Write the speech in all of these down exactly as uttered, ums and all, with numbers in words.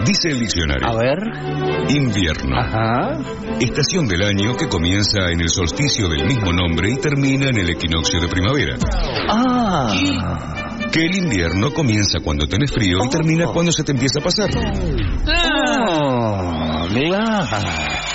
Dice el diccionario. A ver. Invierno. Ajá. Estación del año que comienza en el solsticio del mismo nombre y termina en el equinoccio de primavera. Ah. Que el invierno comienza cuando tenés frío y termina cuando se te empieza a pasar. Ah, claro.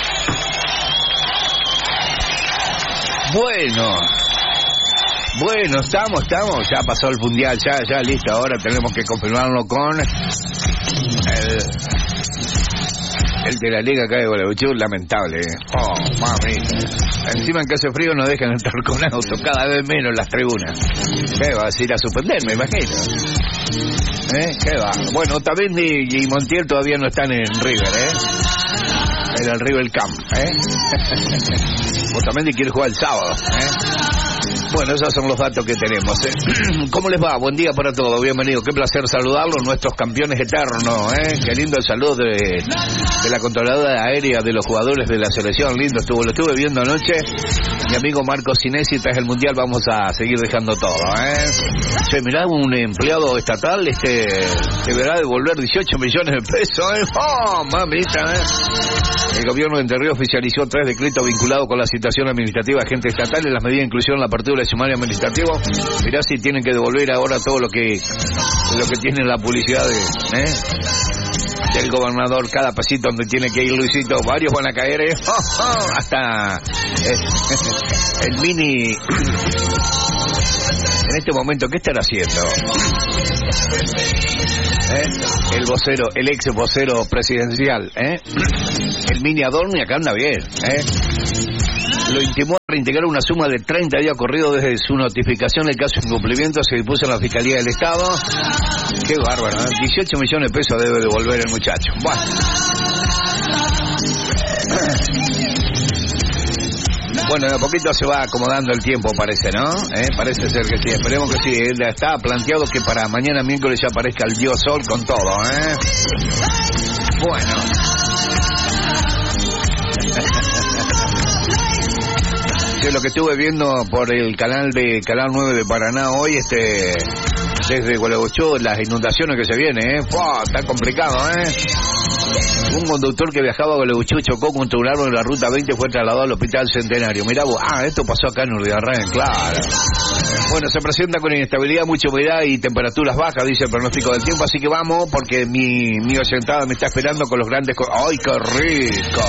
Bueno. Bueno, estamos, estamos, ya pasó el mundial, ya, ya, listo, ahora tenemos que confirmarlo con el, el de la liga acá de Gualeguaychú, lamentable. Oh, mami. Encima en que hace frío no dejan entrar con auto, cada vez menos las tribunas. ¿Qué vas a ir a suspender, me imagino? ¿Eh? ¿Qué va? Bueno, Otamendi y Montiel todavía no están en River, ¿eh? En el River Camp, ¿eh? Otamendi quiere jugar el sábado, ¿eh? Bueno, esos son los datos que tenemos, ¿eh? ¿Cómo les va? Buen día para todos, bienvenido. Qué placer saludarlos, nuestros campeones eternos, ¿eh? Qué lindo el saludo de, de la controladora aérea de los jugadores de la selección. Lindo estuvo, lo estuve viendo anoche. Mi amigo Marco Sinesi, tras el mundial vamos a seguir dejando todo, ¿eh? Che, mirá, un empleado estatal este deberá devolver dieciocho millones de pesos, ¿eh? ¡Oh, mamita, eh! El gobierno de Entre Ríos oficializó tres decretos vinculados con la situación administrativa de agentes estatales, las medidas de inclusión en la apertura del sumario administrativo. Mirá si tienen que devolver ahora todo lo que lo que tiene la publicidad de, ¿eh? del gobernador, cada pasito donde tiene que ir Luisito, varios van a caer, ¿eh? ¡Oh, oh! Hasta eh, el mini en este momento, ¿qué estará haciendo? ¿Eh? El vocero, el ex vocero presidencial, ¿eh? El mini Adorni acá anda bien, ¿eh? Lo intimó a reintegrar una suma de treinta días corridos desde su notificación. El caso de incumplimiento se dispuso en la Fiscalía del Estado. Qué bárbaro, ¿eh? dieciocho millones de pesos debe devolver el muchacho. Bueno. Bueno, de a poquito se va acomodando el tiempo, parece, ¿no? ¿Eh? Parece ser que sí, esperemos que sí. Está planteado que para mañana miércoles ya aparezca el dios sol con todo, ¿eh? Bueno. Yo lo que estuve viendo por el canal de Canal nueve de Paraná hoy, este, desde Gualeguaychú, las inundaciones que se vienen, ¿eh? ¡Fua! Está complicado, ¿eh? Un conductor que viajaba a Gualeguaychú chocó contra un árbol en la ruta veinte y fue trasladado al Hospital Centenario. Mirá vos, ah, esto pasó acá en Urdiarren, claro. Bueno, se presenta con inestabilidad, mucha humedad y temperaturas bajas, dice el pronóstico del tiempo, así que vamos, porque mi, mi oyentada me está esperando con los grandes... Co- ¡Ay, qué rico!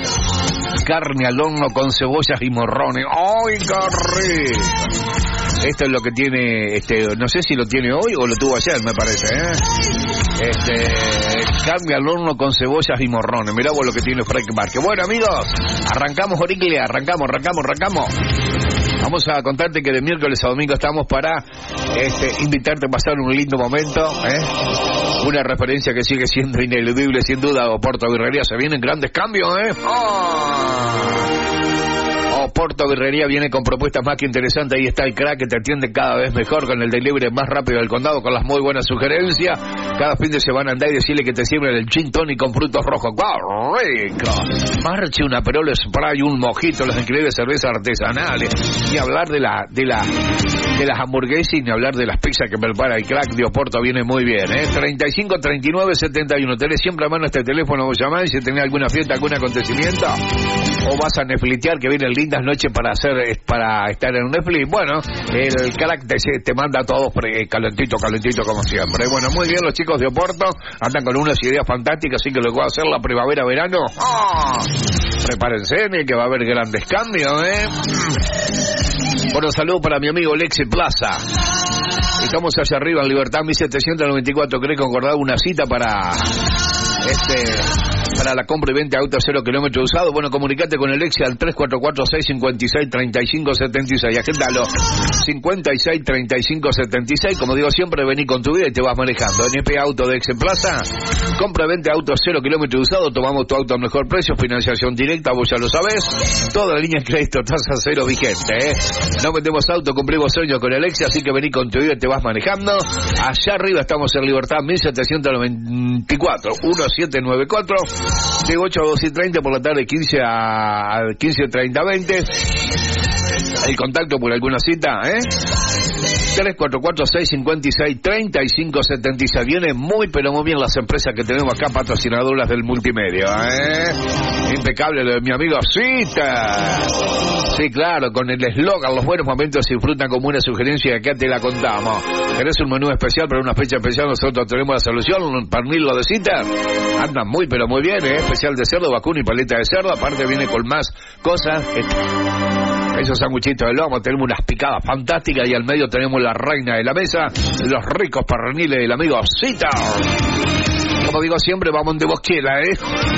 Carne al horno con cebollas y morrones. ¡Ay, qué rico! Esto es lo que tiene, este, no sé si lo tiene hoy o lo tuvo ayer, me parece, ¿eh? Este, carne al horno con cebollas y morrones. Mirá vos lo que tiene Frank Márquez. Bueno, amigos, arrancamos, Oricle, arrancamos, arrancamos, arrancamos. Vamos a contarte que de miércoles a domingo estamos para este, invitarte a pasar un lindo momento, ¿eh? Una referencia que sigue siendo ineludible, sin duda. Oporto Birrería, se vienen grandes cambios, ¿eh? ¡Oh! Oporto Birrería viene con propuestas más que interesantes. Ahí está el crack que te atiende cada vez mejor con el delivery más rápido del condado, con las muy buenas sugerencias. Cada fin de semana andá y decirle que te sirven el gin tonic con frutos rojos. ¡Wow! ¡Rico! Marche, una Aperol Spray, un mojito, las increíbles cervezas artesanales. Ni hablar de la de la de las hamburguesas y ni hablar de las pizzas que prepara el crack de Oporto. Viene muy bien, ¿eh? treinta y cinco, treinta y nueve, setenta y uno. Tenés siempre a mano este teléfono, vos llamás si tenés alguna fiesta, algún acontecimiento, o vas a neflitear, que vienen lindas noches para hacer, para estar en un Netflix. Bueno, el crack te, te manda a todos calentito, calentito como siempre. Bueno, muy bien, los chicos de Oporto andan con unas ideas fantásticas, así que les voy a hacer la primavera-verano. ¡Oh! Prepárense, que va a haber grandes cambios, ¿eh? Bueno, saludo para mi amigo Lexi Plaza. Estamos allá arriba en Libertad mil setecientos noventa y cuatro. ¿Querés concordar una cita para este para la compra y venta de autos cero kilómetros usados? Bueno, comunicate con el Lexi al tres cuatro cuatro, seis cinco seis, tres cinco siete seis. Agéndalo. cincuenta y seis, treinta y cinco, setenta y seis. Como digo siempre, vení con tu vida y te vas manejando. N P Auto de Ex Plaza. Compra y venta de autos cero kilómetros usados. Tomamos tu auto a mejor precio. Financiación directa, vos ya lo sabés. Toda la línea de crédito, tasa cero vigente, ¿eh? No vendemos auto, cumplimos sueños con el Lexi, así que vení con tu vida y te vas manejando. Allá arriba estamos en Libertad mil setecientos noventa y cuatro, diecisiete noventa y cuatro, de ocho a dos y treinta por la tarde, quince a quince, treinta, veinte. El contacto por alguna cita, ¿eh? tres cuatro cuatro, seis cinco seis, tres cinco siete seis. Vienen muy pero muy bien las empresas que tenemos acá, patrocinadoras del multimedia, ¿eh? Impecable lo de mi amigo Cita. Sí, claro, con el eslogan, los buenos momentos se disfrutan como una sugerencia y acá te la contamos. ¿Querés un menú especial para una fecha especial? Nosotros tenemos la solución, un pernil de Cita. Anda muy pero muy bien, ¿eh? Especial de cerdo, vacuno y paleta de cerdo. Aparte viene con más cosas. Esos sanguchitos de lomo, tenemos unas picadas fantásticas y al medio tenemos la reina de la mesa, los ricos perniles del amigo Cita. Como digo siempre, vamos de bosquera, ¿eh?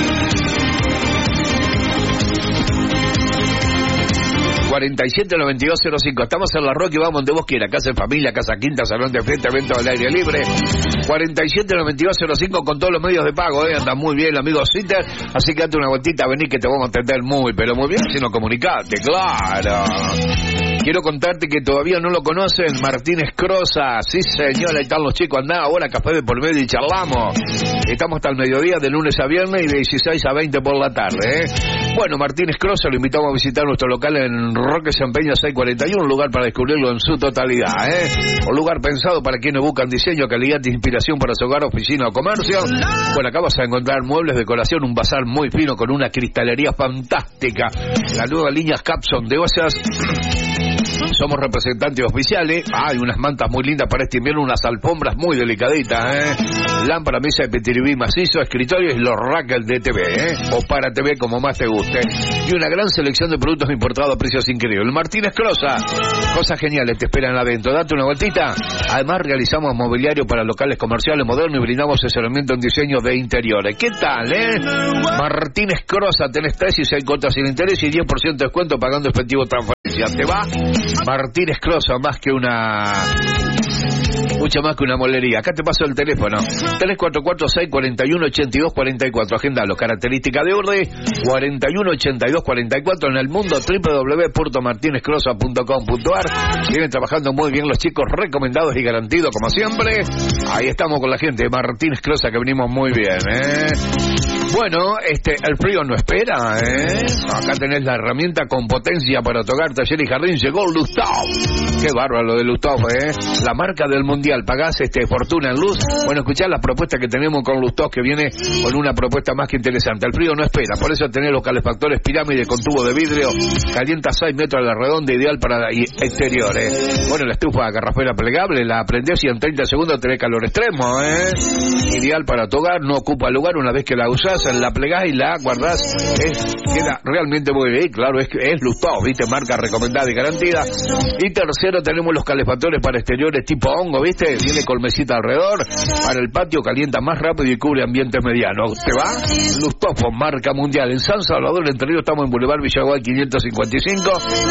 cuarenta y siete noventa y dos cero cinco. Estamos en La Roque y vamos de Bosquera. Casa de familia, casa quinta, salón de fiesta, evento al aire libre. cuarenta y siete noventa y dos cero cinco con todos los medios de pago, ¿eh? Anda muy bien el amigo Citer. Así que date una vueltita, vení que te vamos a atender muy, pero muy bien. Si no, comunicate, claro. Quiero contarte que todavía no lo conocen, Martínez Crosa. Sí, señor, ahí están los chicos. Andá ahora, café de por medio y charlamos. Estamos hasta el mediodía, de lunes a viernes y de dieciséis a veinte por la tarde, ¿eh? Bueno, Martínez Crosa, lo invitamos a visitar nuestro local en Roque San Peña seiscientos cuarenta y uno, un lugar para descubrirlo en su totalidad, ¿eh? Un lugar pensado para quienes buscan diseño, calidad e inspiración para su hogar, oficina o comercio. Bueno, acá vas a encontrar muebles, decoración, un bazar muy fino con una cristalería fantástica. La nueva línea Capson de ollas. Somos representantes oficiales. Ah, hay unas mantas muy lindas para este invierno, unas alfombras muy delicaditas, ¿eh? Lámpara, mesa de petiribí macizo, escritorios y los rackers de T V, ¿eh? O para T V, como más te guste. Y una gran selección de productos importados a precios increíbles. Martínez Crosa, cosas geniales te esperan adentro. Date una vueltita. Además, realizamos mobiliario para locales comerciales modernos y brindamos asesoramiento en diseño de interiores. ¿Qué tal, eh? Martínez Crosa, tenés tres y seis cuotas sin interés y diez por ciento de descuento pagando efectivo transferencia. ¿Te va? Martínez Crosa, más que una... mucho más que una molería. Acá te paso el teléfono. tres cuatro cuatro, seis cuatro uno, ocho dos cuatro cuatro. Agendalo. Característica de Urde, cuarenta y uno, ochenta y dos, cuarenta y cuatro. En el mundo, doble u doble u doble u punto martinez crosa punto com punto a r. Vienen trabajando muy bien los chicos, recomendados y garantidos, como siempre. Ahí estamos con la gente de Martínez Crosa, que venimos muy bien, ¿eh? Bueno, este, el frío no espera, ¿eh? Acá tenés la herramienta con potencia para tu hogar, taller y jardín. Llegó Lustov. Qué bárbaro lo de Lustov, ¿eh? La marca del mundial. Pagás este, fortuna en luz. Bueno, escuchá las propuestas que tenemos con Lustov, que viene con una propuesta más que interesante. El frío no espera, por eso tenés los calefactores pirámide con tubo de vidrio. Calienta seis metros a la redonda, ideal para exteriores. Bueno, la estufa garrafera plegable, la prendés y en treinta segundos tenés calor extremo, ¿eh? Ideal para tu hogar, no ocupa lugar. Una vez que la usás, la plegás y la guardás, es, queda realmente muy bien. Claro, es, es Lustov, ¿viste? Marca recomendada y garantida. Y tercero, tenemos los calefactores para exteriores tipo hongo, ¿viste? Viene con mesita alrededor. Para el patio calienta más rápido y cubre ambientes medianos. ¿Te va? Lustov, marca mundial. En San Salvador, entre ellos, estamos en Boulevard Villaguay quinientos cincuenta y cinco.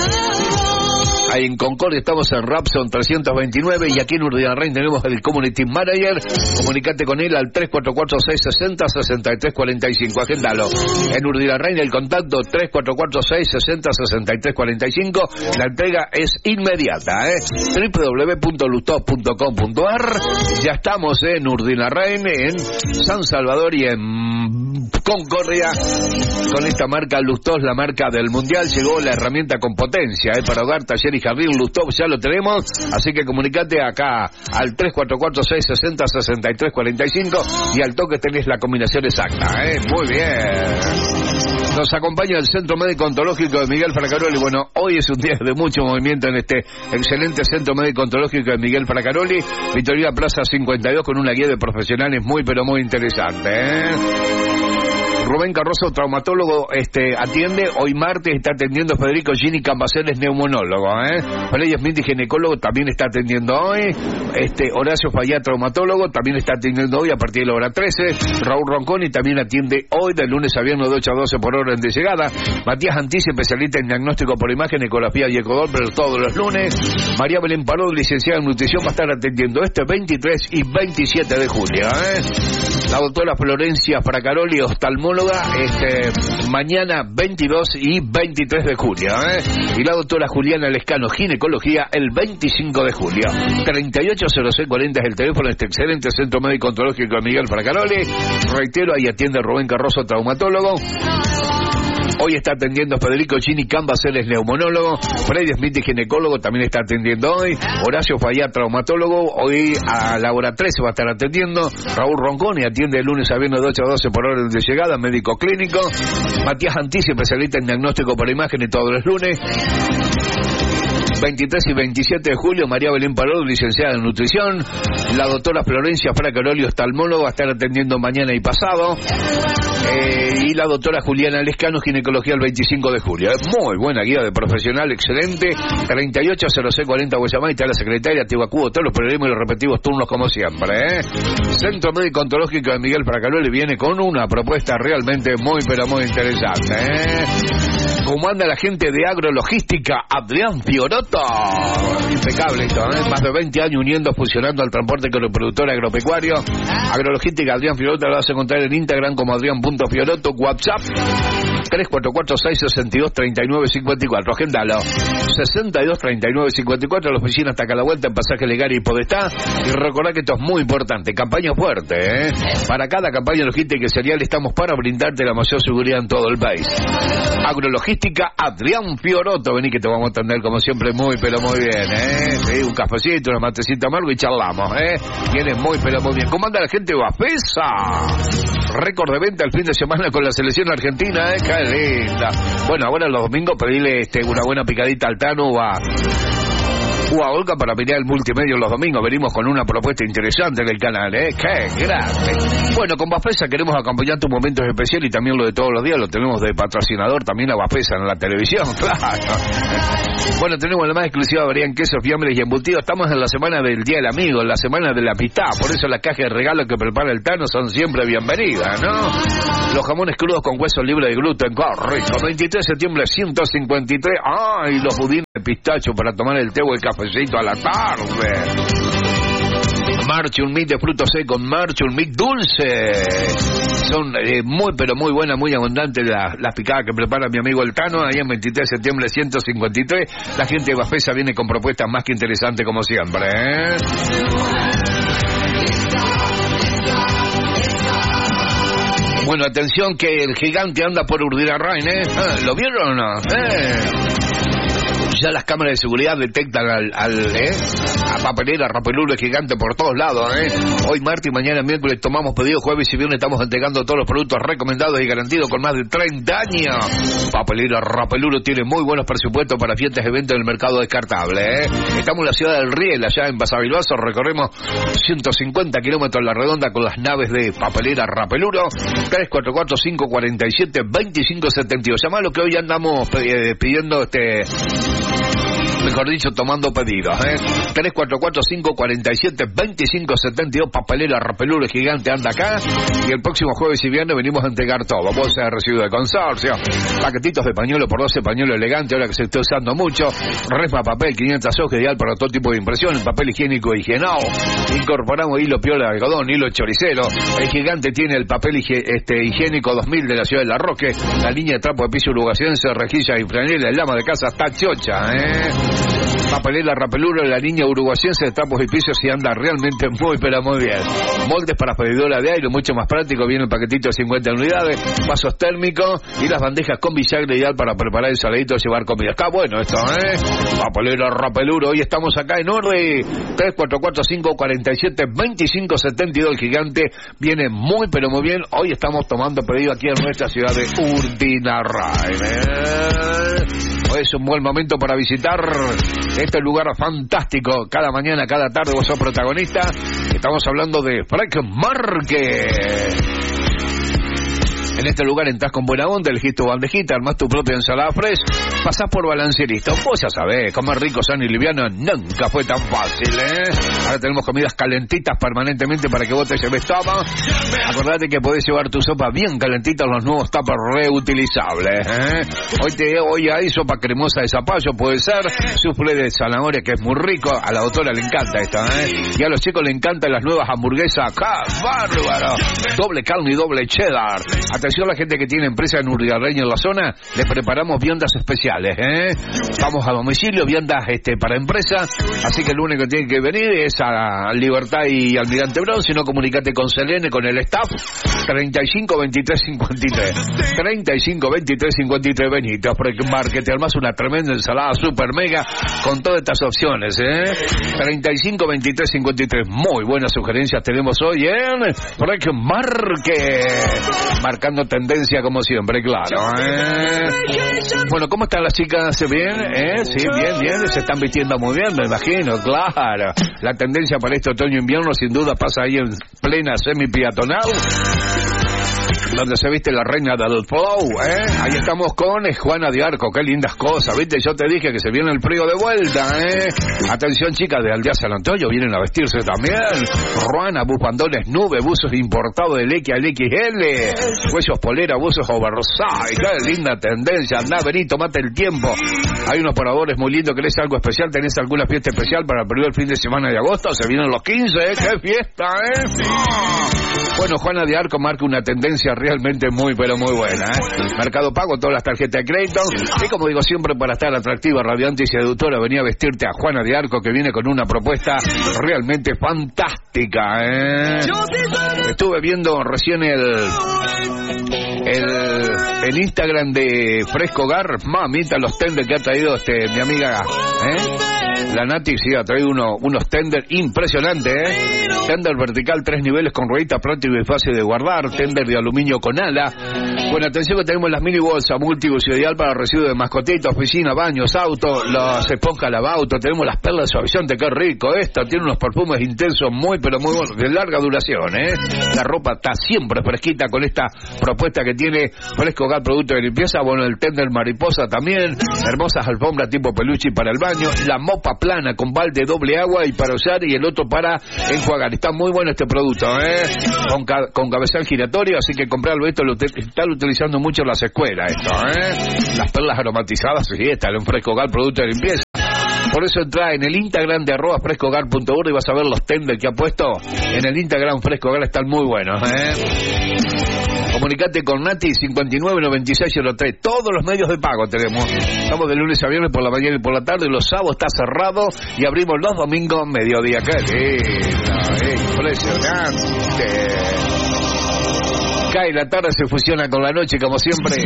Ahí en Concordia estamos en Rapson trescientos veintinueve y aquí en Urdinarrain tenemos el Community Manager. Comunicate con él al tres cuatro cuatro, seis seis cero, seis tres cuatro cinco. Agendalo. En Urdinarrain el contacto tres cuatro cuatro, seis seis cero, seis tres cuatro cinco. La entrega es inmediata, ¿eh? doble u doble u doble u punto lustov punto com punto a r. Ya estamos en Urdinarrain, en San Salvador y en Concordia con esta marca Lustov, la marca del mundial. Llegó la herramienta con potencia, ¿eh? Para hogar, taller y jardín. Lustov ya lo tenemos, así que comunicate acá al tres cuatro cuatro, seis seis cero, seis tres cuatro cinco y al toque tenés la combinación exacta, ¿eh? Muy bien. Nos acompaña el Centro Médico Ontológico de Miguel Fracaroli. Bueno, hoy es un día de mucho movimiento en este excelente Centro Médico Ontológico de Miguel Fracaroli, Victoria Plaza cincuenta y dos, con una guía de profesionales muy pero muy interesante, ¿eh? Rubén Carroso, traumatólogo, este, atiende. Hoy martes está atendiendo Federico Gini Cambaceres, neumonólogo, ¿eh? Freddy Smith, ginecólogo, también está atendiendo hoy. Este, Horacio Fayá, traumatólogo, también está atendiendo hoy a partir de la hora trece. Raúl Ronconi también atiende hoy de lunes a viernes de ocho a doce por orden de llegada. Matías Antici, especialista en diagnóstico por imagen, ecografía y ecodoppler todos los lunes. María Belén Paró, licenciada en nutrición, va a estar atendiendo este veintitrés y veintisiete de julio, ¿eh? La doctora Florencia Fracaroli, oftalmóloga, este, mañana veintidós y veintitrés de julio, ¿eh? Y la doctora Juliana Lescano, ginecología, el veinticinco de julio. treinta y ocho cero seis cuarenta es el teléfono de este excelente Centro Médico Ontológico de Miguel Fracaroli. Reitero, ahí atiende Rubén Carroso, traumatólogo. Hoy está atendiendo Federico Chini Cambas, él es neumonólogo. Freddy Smith, ginecólogo, también está atendiendo hoy. Horacio Fayá, traumatólogo. Hoy a la hora trece va a estar atendiendo. Raúl Ronconi atiende de lunes a viernes de ocho a doce por orden de llegada, médico clínico. Matías Antici, especialista en diagnóstico por imágenes, todos los lunes. veintitrés y veintisiete de julio, María Belén Paró, licenciada en nutrición. La doctora Florencia Fracaroli, oftalmólogo, va a estar atendiendo mañana y pasado. Eh, y la doctora Juliana Lescano, ginecología, el veinticinco de julio. Muy buena guía de profesional, excelente. treinta y ocho cero seis cuarenta Guayamá, y está la secretaria, te evacuo todos los problemas y los respectivos turnos como siempre. ¿eh? Centro Médico Ontológico de Miguel Fracaroli viene con una propuesta realmente muy, pero muy interesante. ¿eh? ¿Cómo anda la gente de Agrologística? Adrián Fiorotto. Impecable esto, ¿eh? Más de veinte años uniendo, fusionando al transporte con el productor agropecuario. Agrologística Adrián Fiorotto, lo vas a encontrar en Instagram como Adrián punto Fiorotto. WhatsApp tres cuatro cuatro seis seis dos tres nueve cinco cuatro. Agendalo. sesenta y dos treinta y nueve cincuenta y cuatro. La oficina está acá a la vuelta en Pasaje Legari y Podestá. Y recordá que esto es muy importante. Campaña fuerte, ¿eh? Para cada campaña logística y serial estamos para brindarte la mayor seguridad en todo el país. Agrologística Adrián Fiorotto. Vení que te vamos a atender como siempre muy, pero muy bien, ¿eh? Sí, un cafecito, una matecita amargo y charlamos, ¿eh? Viene muy, pero muy bien. ¿Cómo anda la gente de Bafesa? Récord de venta el fin de semana con la selección argentina, ¿eh? ¡Qué linda! Bueno, ahora los domingos pedile este, una buena picadita al Tano o a... o a Olga para pelear el multimedio los domingos. Venimos con una propuesta interesante en el canal, ¿eh? ¡Qué grande! Bueno, con Bafesa queremos acompañar tus momentos especiales y también lo de todos los días. Lo tenemos de patrocinador también a Bafesa en la televisión, claro. Bueno, tenemos la más exclusiva variedad en quesos, fiambres y embutidos. Estamos en la semana del Día del Amigo, en la semana de la amistad. Por eso las cajas de regalo que prepara el Tano son siempre bienvenidas, ¿no? Los jamones crudos con hueso libre de gluten, ¡qué rico! veintitrés de septiembre, ciento cincuenta y tres. ¡Ay! Los budines de pistacho para tomar el té o el cafecito a la tarde. Marchun Meat de frutos secos, Marchun Meat dulce. Son eh, muy, pero muy buenas, muy abundantes las, las picadas que prepara mi amigo el Tano. Ahí en veintitrés de septiembre, ciento cincuenta y tres. La gente de Bafesa viene con propuestas más que interesantes como siempre, ¿eh? Bueno, atención que el gigante anda por Urdinarrain, ¿eh? ¿Eh? ¿Lo vieron o no? ¿Eh? Ya las cámaras de seguridad detectan al, al ¿eh? a Papelera, Rapeluro Gigante por todos lados, ¿eh? Hoy martes y mañana miércoles tomamos pedidos, jueves y viernes estamos entregando todos los productos recomendados y garantidos con más de treinta años. Papelera, Rapeluro tiene muy buenos presupuestos para fiestas y eventos del mercado descartable, ¿eh? Estamos en la ciudad del Riel, allá en Basavilbaso, recorremos ciento cincuenta kilómetros a la redonda con las naves de Papelera, Rapeluro. Tres cuatro cuatro cinco cuatro siete dos cinco siete dos. Llamalo que hoy andamos eh, pidiendo este... mejor dicho, tomando pedidos, ¿eh? tres cuatro cuatro cinco cuatro siete dos cinco siete dos, Papelera, Rapeluro Gigante anda acá. Y el próximo jueves y viernes venimos a entregar todo. Bolsa de residuos de consorcio, paquetitos de pañuelo por doce, pañuelo elegante, ahora que se está usando mucho. Resma papel, quinientas hojas, ideal para todo tipo de impresión. Papel higiénico e higienado. Incorporamos hilo piola de algodón, hilo choricero. El Gigante tiene el papel higi este, higiénico dos mil de la ciudad de La Roque. La línea de trapo de piso uruguayense, rejilla y franela, el lama de casa está chocha, ¿eh? Papelera, Rapeluro, la línea uruguayense de trapos y pisos y anda realmente muy, pero muy bien. Moldes para freidora de aire, mucho más práctico, viene un paquetito de cincuenta unidades, vasos térmicos y las bandejas con bisagra ideal para preparar el saladito y llevar comida. Está bueno esto, ¿eh? Papelera, Rapeluro, hoy estamos acá en Ordi. tres cuatro cuatro cinco cuatro siete dos cinco siete dos, el Gigante viene muy, pero muy bien. Hoy estamos tomando pedido aquí en nuestra ciudad de Urdinarrain, ¿eh? Hoy es un buen momento para visitar este lugar fantástico. Cada mañana, cada tarde vos sos protagonista. Estamos hablando de Frank Market. En este lugar entras con buena onda, elegís tu bandejita, armás tu propia ensalada fresh, pasás por balancerista. Vos ya sabés, comer rico, sano y liviano nunca fue tan fácil, ¿eh? Ahora tenemos comidas calentitas permanentemente para que vos te lleves tapa. Acordate que podés llevar tu sopa bien calentita en los nuevos tapas reutilizables, ¿eh? Hoy, te, hoy hay sopa cremosa de zapallo, puede ser, soufflé de zanahoria, que es muy rico. A la doctora le encanta esto, ¿eh? Y a los chicos le encantan las nuevas hamburguesas. ¡Qué bárbaro! Doble carne y doble cheddar. Atención Atención a la gente que tiene empresa en Uribarreña en la zona, les preparamos viandas especiales, ¿eh? Vamos a domicilio, viandas este, para empresa, así que lo único que tienen que venir es a Libertad y Almirante Brown, si no comunicate con Selene, con el staff, treinta y cinco veintitrés cincuenta y tres, treinta y cinco veintitrés cincuenta y tres, Benito, que te armas una tremenda ensalada super mega con todas estas opciones, ¿eh? treinta y cinco veintitrés cincuenta y tres, muy buenas sugerencias tenemos hoy en Freck Market, marcando tendencia como siempre, claro, ¿eh? Bueno, ¿cómo están las chicas? ¿Bien? ¿Eh? Sí, bien, bien, se están vistiendo muy bien, me imagino, claro. La tendencia para este otoño-invierno sin duda pasa ahí en plena semi-peatonal, donde se viste la reina del flow, ¿eh? Ahí estamos con Juana de Arco, qué lindas cosas, ¿viste? Yo te dije que se viene el frío de vuelta, ¿eh? Atención, chicas de Aldea San Antonio, vienen a vestirse también. Ruana, bufandones, nube, buzos importados del X al X L, cuellos polera, buzos oversize, qué linda tendencia. Andá, vení, tomate el tiempo. Hay unos paradores muy lindos. ¿Querés algo especial? ¿Tenés alguna fiesta especial para el primer fin de semana de agosto? Se vienen los quince, ¿eh? ¡Qué fiesta, eh! Bueno, Juana de Arco marca una tendencia realmente muy, pero muy buena, ¿eh? Mercado Pago, todas las tarjetas de crédito. Y como digo siempre, para estar atractiva, radiante y seductora, venía a vestirte a Juana de Arco, que viene con una propuesta realmente fantástica, ¿eh? Estuve viendo recién el... El, el Instagram de Fresco Hogar, mamita, los tenders que ha traído este mi amiga, ¿eh? La Nati, sí, ha traído uno, unos tenders impresionantes, ¿eh? Tender vertical, tres niveles con ruedita práctico y fácil de guardar, tender de aluminio con ala. Bueno, atención que tenemos las mini bolsas multiuso ideal para residuos de mascotitas, oficina, baños, auto, las esponjas lavauto, tenemos las perlas suavizantes, qué rico esto, tiene unos perfumes intensos muy, pero muy buenos, de larga duración, ¿eh? La ropa está siempre fresquita con esta propuesta que tiene Fresco Hogar, producto de limpieza. Bueno, el tender mariposa también, hermosas alfombras tipo peluche para el baño, la mopa plana con balde doble agua y para usar y el otro para enjuagar. Está muy bueno este producto, ¿eh? Con, ca con cabezal giratorio, así que comprarlo. Esto lo están utilizando mucho en las escuelas, esto, ¿eh? Las perlas aromatizadas, sí, está en Fresco Hogar, producto de limpieza. Por eso entra en el Instagram de arroba frescohogar punto uno y vas a ver los tenders que ha puesto en el Instagram Fresco Hogar, están muy buenos, ¿eh? Comunicate con Nati, cincuenta y nueve noventa y seis cero tres. Todos los medios de pago tenemos. Estamos de lunes a viernes por la mañana y por la tarde. Los sábados está cerrado y abrimos los domingos mediodía. ¡Qué lindo! ¡Impresionante! Cae la tarde, se fusiona con la noche, como siempre.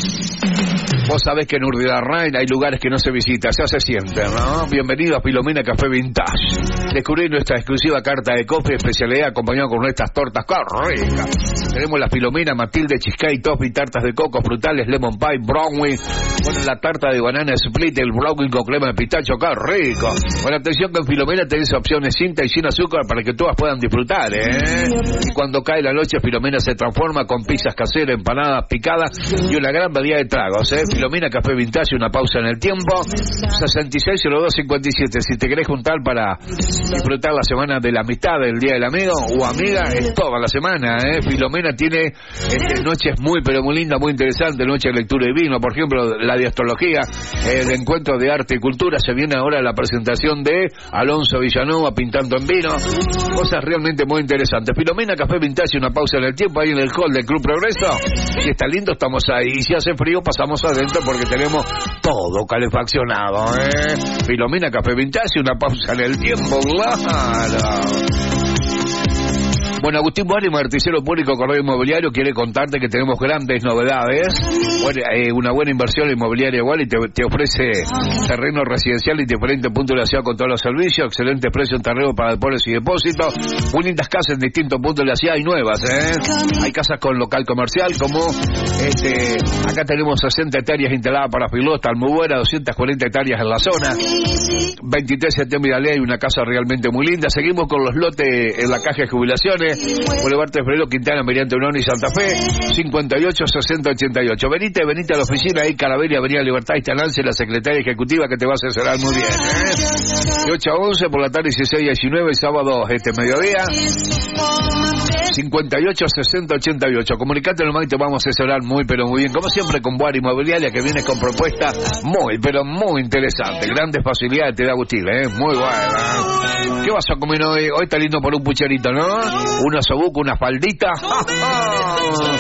Vos sabés que en Uribarren hay lugares que no se visitan, ya se sienten, ¿no? Bienvenido a Filomena Café Vintage. Descubrí nuestra exclusiva carta de coffee, especialidad acompañada con nuestras tortas, ¡qué rica! Tenemos la Filomena, Matilde, cheesecake, toffee, tartas de coco, frutales, lemon pie, brownie. Bueno, la tarta de banana split, el brownie con crema de pistacho, ¡qué rico! Bueno, atención que en Filomena tenés opciones sin y sin azúcar para que todas puedan disfrutar, ¿eh? Y cuando cae la noche, Filomena se transforma con pizzas caseras, empanadas picadas y una gran variedad de tragos, ¿eh? Filomena Café Vintage, una pausa en el tiempo. sesenta y seis cero dos cincuenta y siete. Si te querés juntar para disfrutar la semana de la amistad, del día del amigo o amiga, es toda la semana, ¿eh? Filomena tiene este, noches muy, pero muy lindas, muy interesantes. Noche de lectura y vino, por ejemplo, la de astrología, eh, de encuentro de arte y cultura. Se viene ahora la presentación de Alonso Villanova pintando en vino. Cosas realmente muy interesantes. Filomena Café Vintage, una pausa en el tiempo, ahí en el hall del Club Progreso. Si está lindo, estamos ahí. Y si hace frío, pasamos adentro, porque tenemos todo calefaccionado, ¿eh? Filomena Café Vintage, una pausa en el tiempo, claro. Bueno, Agustín Buárez, articero público Correo Inmobiliario, quiere contarte que tenemos grandes novedades. Bueno, eh, una buena inversión inmobiliaria igual y te, te ofrece terreno residencial y diferentes puntos de la ciudad con todos los servicios, excelentes precios en terreno para depósitos y depósitos, muy lindas casas en distintos puntos de la ciudad y nuevas, ¿eh? Hay casas con local comercial como este, acá tenemos sesenta hectáreas instaladas para Filota, Almubuera, doscientas cuarenta hectáreas en la zona, veintitrés de septiembre de la ley, una casa realmente muy linda. Seguimos con los lotes en la caja de jubilaciones. Boulevard tres de Febrero, Quintana, Meriante Unón y Santa Fe, cincuenta y ocho sesenta ochenta y ocho. Venite, venite a la oficina ahí, Carabelia, Avenida Libertad, instalancia la secretaria ejecutiva que te va a asesorar muy bien, ¿eh? De ocho a once, por la tarde dieciséis a diecinueve, sábado este mediodía, cincuenta y ocho sesenta ochenta y ocho. Comunicate nomás y te vamos a asesorar muy, pero muy bien. Como siempre con Boar Inmobiliaria, que viene con propuestas muy, pero muy interesantes. Grandes facilidades te da Agustín, ¿eh? Muy buena. ¿Qué vas a comer hoy? Hoy está lindo por un pucherito, ¿no? Una sobuco, una faldita.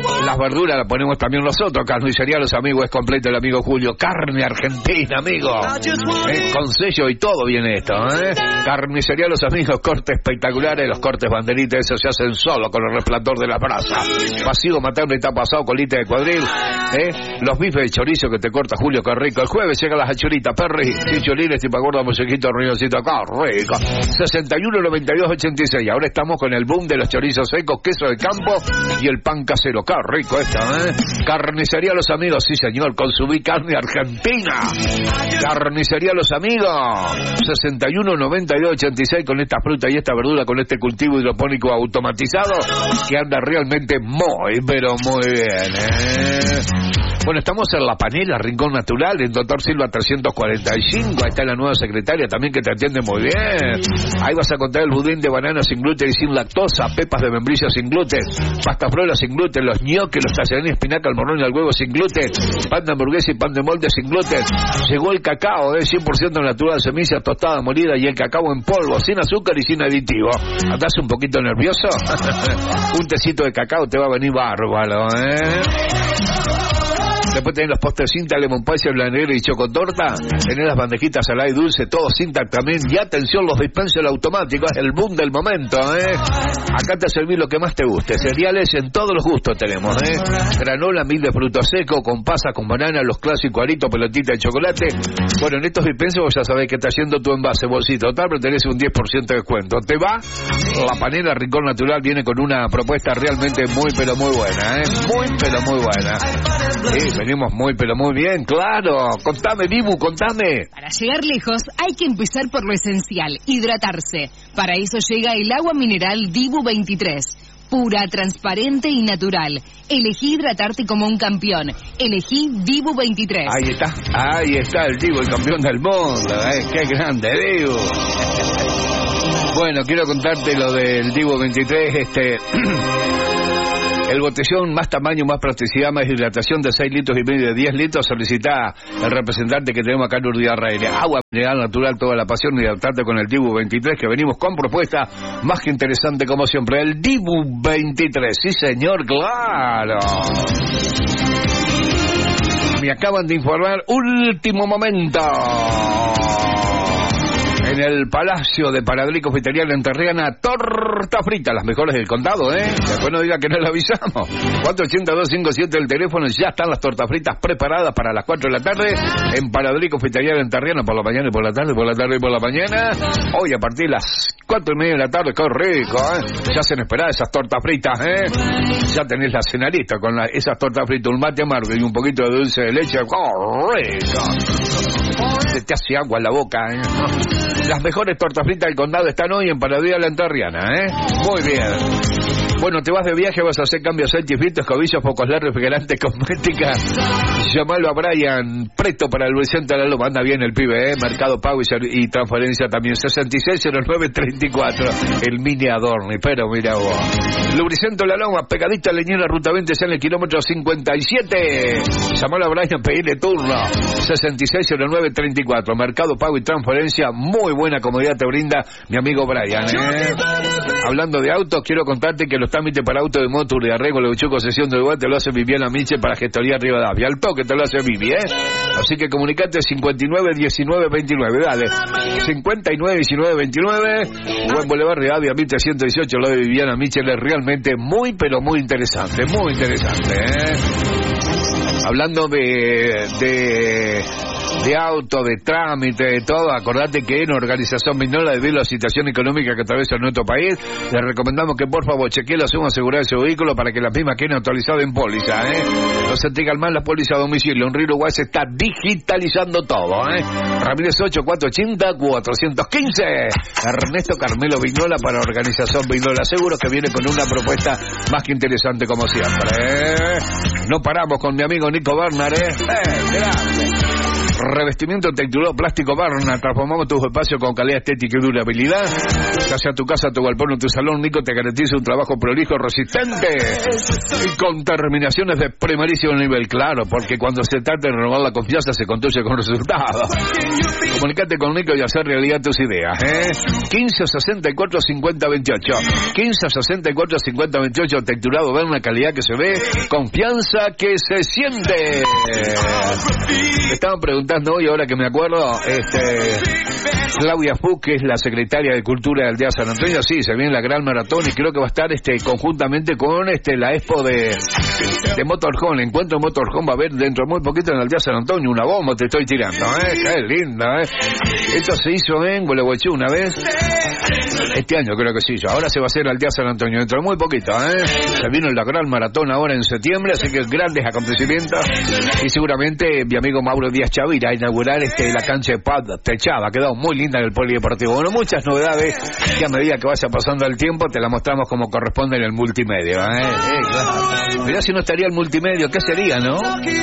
Las verduras las ponemos también nosotros. Carnicería Los Amigos es completo el amigo Julio. Carne argentina, amigo. Eh, con sello y todo viene esto, ¿eh? Carnicería Los Amigos, cortes espectaculares. Los cortes banderitas, esos se hacen solo con el resplandor de la brasa. Vacío materno y tapa asado, colita de cuadril, ¿eh? Los bifes de chorizo que te corta Julio, qué rico. El jueves llegan las achuritas, perri, chicholines, tipagorda, mosequito, riñoncito, acá, rico. sesenta y uno noventa y dos ochenta y seis. Ahora estamos con el boom de los chorizos secos, queso de campo y el pan casero. Qué rico esto, ¿eh? Carnicería Los Amigos, sí señor, consumí carne argentina. Carnicería Los Amigos, sesenta y uno noventa y dos ochenta y seis, con esta fruta y esta verdura, con este cultivo hidropónico automatizado que anda realmente muy, pero muy bien, ¿eh? Bueno, estamos en La Panela, Rincón Natural, en Doctor Silva trescientos cuarenta y cinco. Ahí está la nueva secretaria también que te atiende muy bien. Ahí vas a encontrar el budín de banana sin gluten y sin lactosa, pepas de membrillo sin gluten, pasta frola sin gluten, los ñoques, los tallarines, espinaca, el morrón y el huevo sin gluten, pan de hamburguesa y pan de molde sin gluten. Llegó el cacao, ¿eh? cien por ciento natural, semillas tostada, molida y el cacao en polvo, sin azúcar y sin aditivo. ¿Andás un poquito nervioso? Un tecito de cacao te va a venir bárbaro, ¿eh? Después tenés los postres cinta, lemon pie, blanca negra y chocotorta. Tenés las bandejitas salada y dulce, todo cinta también. Y atención, los dispensers automáticos, es el boom del momento, ¿eh? Acá te serví lo que más te guste. Cereales en todos los gustos tenemos, ¿eh? Granola, mil de frutos secos, con pasa, con banana, los clásicos aritos, pelotita de chocolate. Bueno, en estos dispensers vos ya sabés que está haciendo tu envase, bolsito tal, pero tenés un diez por ciento de descuento. ¿Te va? La Panela Rincón Natural viene con una propuesta realmente muy, pero muy buena, ¿eh? Muy, pero muy buena. Sí, venimos muy, pero muy bien, claro. Contame, Dibu, contame. Para llegar lejos hay que empezar por lo esencial, hidratarse. Para eso llega el agua mineral Dibu veintitrés. Pura, transparente y natural. Elegí hidratarte como un campeón. Elegí Dibu veintitrés. Ahí está, ahí está el Dibu, el campeón del mundo, ¿eh? Qué grande, Dibu. Bueno, quiero contarte lo del Dibu veintitrés, este... El botellón, más tamaño, más practicidad, más hidratación de seis litros y medio de diez litros. Solicita el representante que tenemos acá en Urdiarraire. Agua mineral natural, toda la pasión, hidratarte con el Dibu veintitrés, que venimos con propuesta más que interesante como siempre. El Dibu veintitrés, sí señor, claro. Me acaban de informar, último momento. En el Palacio de Panadería y Confitería Entrerriana, torta frita, las mejores del condado, ¿eh? Después no diga que no le avisamos. cuatro ocho dos cinco siete el teléfono, ya están las tortas fritas preparadas para las cuatro de la tarde en Panadería y Confitería Entrerriana, por la mañana y por la tarde, por la tarde y por la mañana. Hoy a partir de las cuatro y media de la tarde, qué rico, ¿eh? Ya hacen esperar esas tortas fritas, ¿eh? Ya tenés la cena lista con la, esas tortas fritas, un mate amargo y un poquito de dulce de leche, ¡qué rico! Se te hace agua en la boca, ¿eh? Las mejores tortas fritas del condado están hoy en Panadería La Entrerriana, ¿eh? Muy bien. Bueno, te vas de viaje, vas a hacer cambios antifritos, cobillos, focos largos, refrigerantes, cosmética. Llamalo a Brian, presto para el Vicente de la Loma. Anda bien el pibe, ¿eh? Mercado Pago y, y transferencia también. sesenta y seis cero nueve treinta y cuatro. El mini Adorni, pero mira vos. Lubricento La Loma, pegadita leñera, ruta veinte, en el kilómetro cincuenta y siete. Llamalo a Brian, pedile turno. sesenta y seis cero nueve treinta y cuatro. Mercado Pago y transferencia, muy buena comodidad te brinda mi amigo Brian, ¿eh? Hablando de autos, quiero contarte que los trámites para auto de moto de arreglo, le echó concesión de lugar, te lo hace Viviana Miche para Gestoría Rivadavia. Al toque te lo hace Vivi, ¿eh? Así que comunicate cincuenta y nueve diecinueve veintinueve, dale. cincuenta y nueve diecinueve veintinueve, Buen Boulevard Rivadavia, mil trescientos dieciocho, lo de Viviana Michel es realmente muy, pero muy interesante, muy interesante, ¿eh? Hablando de... de... de auto, de trámite, de todo, acordate que en Organización Vignola, debido a la situación económica que atraviesa nuestro país, le recomendamos que por favor chequee la suma asegurada de su vehículo para que la misma quede actualizada en póliza, ¿eh? No se tengan mal la póliza a domicilio. En Río Uruguay se está digitalizando todo, ¿eh? Ramírez ocho cuatro ochenta cuatrocientos quince. Ernesto Carmelo Vignola para Organización Vignola. Seguro que viene con una propuesta más que interesante como siempre, ¿eh? No paramos con mi amigo Nico Bernard, ¿eh? ¡Eh, grande! Revestimiento texturado plástico Barna. Transformamos tus espacios con calidad estética y durabilidad. Ya sea tu casa, tu galpón o tu salón, Nico te garantiza un trabajo prolijo, resistente y con terminaciones de primerísimo nivel. Claro, porque cuando se trata de renovar la confianza se construye con resultados. Comunicate con Nico y hacer realidad tus ideas, ¿eh? quince sesenta y cuatro cincuenta veintiocho. quince sesenta y cuatro cincuenta veintiocho. Texturado Barna, calidad que se ve, confianza que se siente. Me estaban preguntando hoy, ahora que me acuerdo, este, Claudia Fu, que es la secretaria de Cultura del Día San Antonio, sí, se viene la gran maratón y creo que va a estar este conjuntamente con este la expo de, de Motorhome, el encuentro de Motorhome va a haber dentro de muy poquito en el Día San Antonio, una bomba te estoy tirando, ¿eh? Qué linda, ¿eh? Esto se hizo en Gualeguaychú una vez, este año creo que sí, ahora se va a hacer al Día San Antonio, dentro de muy poquito, ¿eh? Se vino la gran maratón ahora en septiembre, así que grandes acontecimientos y seguramente mi amigo Mauro Díaz Chávez irá a inaugurar este, la cancha de pad techada, ha quedado muy linda en el polideportivo. Bueno, muchas novedades que a medida que vaya pasando el tiempo te la mostramos como corresponde en el multimedio, ¿eh? eh claro. Mirá si no estaría el multimedio, ¿qué sería, no?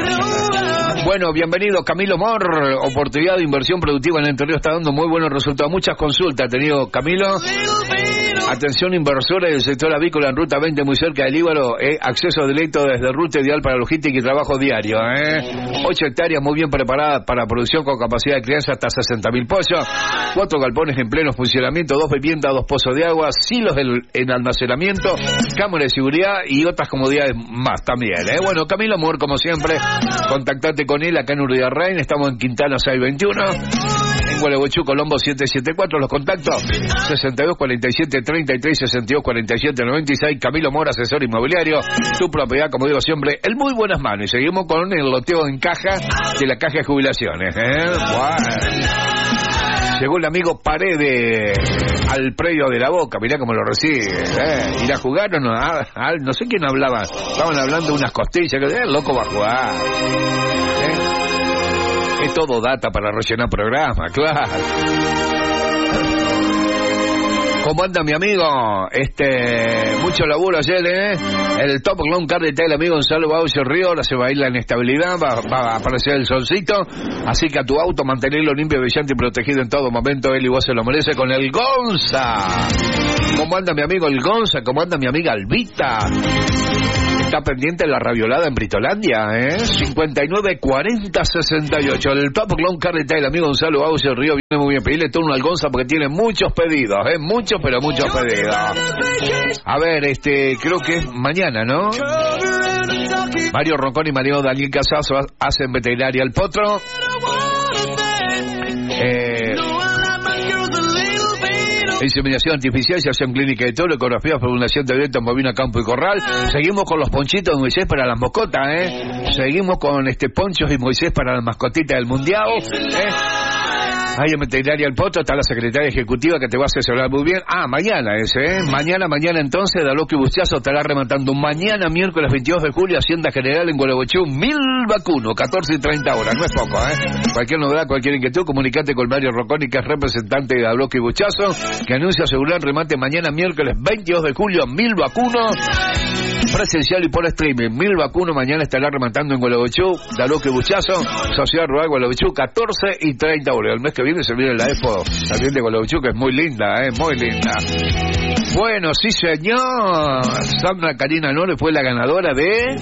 Bueno, bienvenido Camilo Mor, oportunidad de inversión productiva en el interior, está dando muy buenos resultados, muchas consultas ha tenido Camilo. Atención inversores del sector avícola en Ruta veinte, muy cerca del Líbaro, eh, acceso directo desde Ruta, ideal para logística y trabajo diario, eh. ocho hectáreas muy bien preparadas para producción con capacidad de crianza hasta sesenta mil pollos, cuatro galpones en pleno funcionamiento, dos viviendas, dos pozos de agua, silos en, en almacenamiento, cámara de seguridad y otras comodidades más también, eh. Bueno, Camilo Mor, como siempre, contactate con él acá en Uribarrain, estamos en Quintana seiscientos veintiuno, en Gualeguaychú, Colombo setecientos setenta y cuatro, los contactos sesenta y dos cuarenta y siete treinta y tres, sesenta y dos cuarenta y siete noventa y seis, Camilo Mor, asesor inmobiliario, tu propiedad, como digo siempre, en muy buenas manos. Y seguimos con el loteo en caja de la caja de jubilaciones, ¿eh? Bueno. Llegó el amigo Paredes al predio de la Boca, mirá cómo lo recibe, ¿eh? ¿Irá a jugar o no? Ah, ah, no sé quién hablaba, estaban hablando de unas costillas, que el loco va a jugar, ¿eh? Es todo data para rellenar programa, claro. ¿Cómo anda mi amigo? Este, mucho laburo ayer, ¿eh? El Top Clown Car de el amigo Gonzalo Baucio Río, ahora se va a ir la inestabilidad, va, va a aparecer el solcito, así que a tu auto mantenerlo limpio, brillante y protegido en todo momento, él y vos se lo merece con el Gonza. ¿Cómo anda mi amigo el Gonza? ¿Cómo anda mi amiga Albita? Está pendiente la raviolada en Britolandia, ¿eh? cincuenta y nueve cuarenta sesenta y ocho. El Top Clown Car de el amigo Gonzalo Baucio Río viene muy bien. Pedirle turno al Gonza porque tiene muchos pedidos, ¿eh? Muchos, pero muchos pedidos. A ver, este, creo que es mañana, ¿no? Mario Roncón y Mario Daniel Casazo hacen veterinaria al potro. Eh... Inseminación artificial, se hace en clínica de toro, ecografía, formulación de directo en bovina, campo y corral. Seguimos con los ponchitos de Moisés para las mascotas, ¿eh? Seguimos con este ponchos y Moisés para las mascotitas del mundial, ¿eh? Hay en veterinaria El Potro, está la secretaria ejecutiva que te va a asesorar muy bien. Ah, mañana ese, ¿eh? Mañana, mañana entonces, Daloco y Bustiazo estará rematando mañana, miércoles veintidós de julio, Hacienda General en Gualeguaychú, mil vacunos, catorce y treinta horas, no es poco, ¿eh? Cualquier novedad, cualquier inquietud, comunicate con Mario Rocconi, que es representante de Daloco y Bustiazo, que anuncia asegurar remate mañana, miércoles veintidós de julio, mil vacunos, presencial y por streaming, mil vacunos, mañana estará rematando en Gualeguaychú, Daloco y Bustiazo, Sociedad Rural Gualeguaychú, catorce y treinta horas. El mes que viene se viene la expo también de Gualeguaychú, que es muy linda, eh, muy linda. Bueno, sí señor, Sandra Karina Nore fue la ganadora de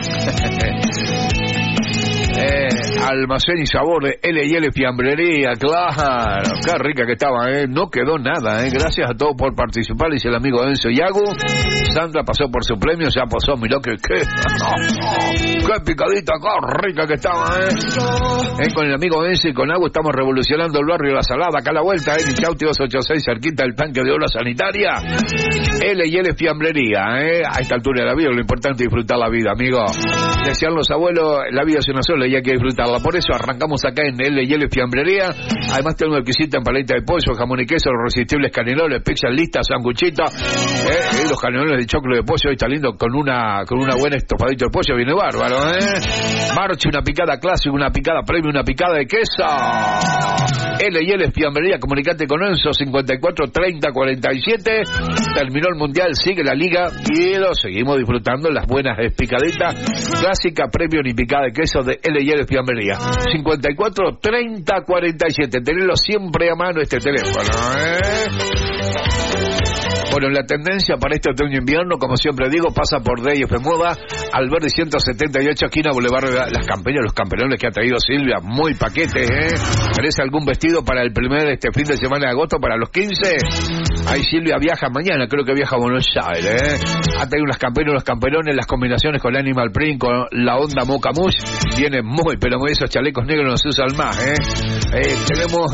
eh, Almacén y Sabor de L y L Fiambrería, claro, qué rica que estaba, eh, no quedó nada, eh, gracias a todos por participar, dice el amigo Enzo Yagu. Sandra pasó por su premio, ya pasó, mirá que qué, qué picadita, qué rica que estaba, eh. eh con el amigo Enzo y con Agu estamos revolucionando el barrio La Salada, acá a la vuelta, eh, en Chauti dos ochenta y seis, cerquita del tanque de obra sanitaria, L y L Fiambrería, eh, a esta altura de la vida, lo importante es disfrutar la vida, amigo. Decían los abuelos, la vida es una sola y hay que disfrutarla. Por eso arrancamos acá en L y L Fiambrería. Además tenemos exquisita en paleta de pollo, jamón y queso, los resistibles canelones, pizza lista, sanguchitos, eh, eh, los canelones de choclo de pollo, hoy está lindo con una con una buena estofadito de pollo, viene bárbaro, eh. Marche, una picada clásica, una picada premium, una picada de queso. L y L Fiambrería, comunicate con Enzo, cincuenta y cuatro treinta cuarenta y siete. Terminó el mundial, sigue la liga y lo seguimos disfrutando las buenas picaditas clásica premium y picada de queso de L Talleres Fiambrería. cincuenta y cuatro treinta cuarenta y siete. Tenelo siempre a mano este teléfono, ¿eh? Bueno, la tendencia para este otoño-invierno, como siempre digo, pasa por D F Moda, Alberdi ciento setenta y ocho, esquina Boulevard de las Campeones, los campeones que ha traído Silvia, muy paquetes, ¿eh? ¿Merece algún vestido para el primer este fin de semana de agosto, para los quince? Ahí Silvia viaja mañana, creo que viaja a Buenos Aires, ¿eh? Ha traído unas campeones, unos camperones, las combinaciones con Animal Print, con la onda Mocha Mush, vienen muy, pero muy esos chalecos negros no se usan más, ¿eh? eh tenemos